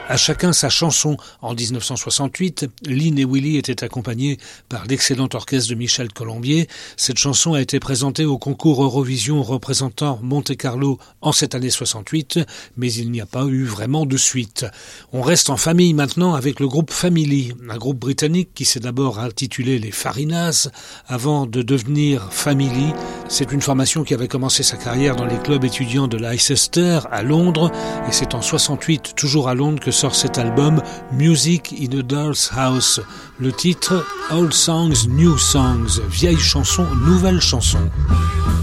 À chacun sa chanson. En 1968, Lynn et Willie étaient accompagnés par l'excellent orchestre de Michel Colombier. Cette chanson a été présentée au concours Eurovision représentant Monte-Carlo en cette année 68, mais il n'y a pas eu vraiment de suite. On reste en famille maintenant avec le groupe Family, un groupe britannique qui s'est d'abord intitulé les Farinas avant de devenir Family. C'est une formation qui avait commencé sa carrière dans les clubs étudiants de Leicester à Londres, et c'est en 68, toujours à Londres, que sort cet album Music in a Doll's House. Le titre Old Songs, New Songs, vieilles chansons, nouvelles chansons.